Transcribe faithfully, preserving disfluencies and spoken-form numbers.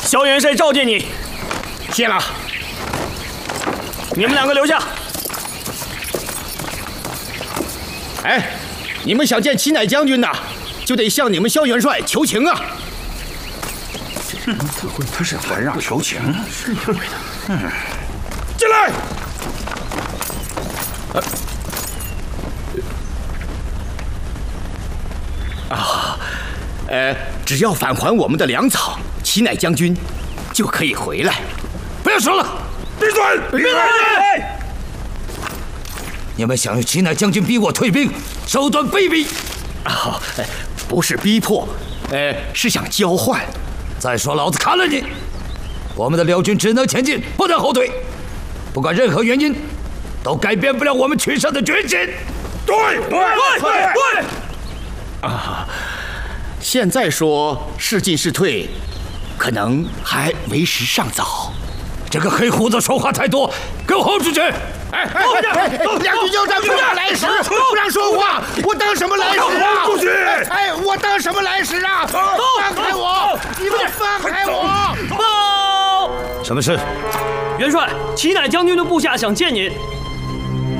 萧元帅召见你。 谢了。 你们两个留下。 哎，你们想见齐乃将军呐，就得向你们萧元帅求情啊。 他是还让求情？是有味的。嗯， 进来。啊，呃，只要返还我们的粮草，齐乃将军就可以回来。不要说了， 闭嘴！闭嘴！ 你们想用齐乃将军逼我退兵，手段卑鄙！ 啊，不是逼迫，呃，是想交换。 再说，老子砍了你！我们的辽军只能前进，不能后退。不管任何原因，都改变不了我们取胜的决心。 对对对对对！ 啊，现在说是进是退，可能还为时尚早。 这个黑胡子说话太多，给我轰出去！ 哎哎哎！两军交战不让来使，不让说话，我当什么来使啊？ 出去！ 哎，我当什么来使啊？放开我！你们放开我！ 报！ 什么事？ 元帅，齐乃将军的部下想见您。